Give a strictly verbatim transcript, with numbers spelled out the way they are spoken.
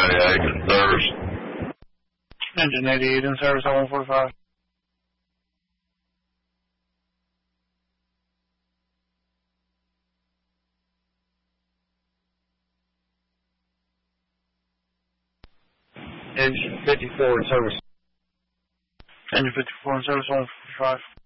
eighty-eight in service. Engine eighty-eight in service on one forty-five. Engine fifty-four in service. Engine fifty-four in service on one forty-five.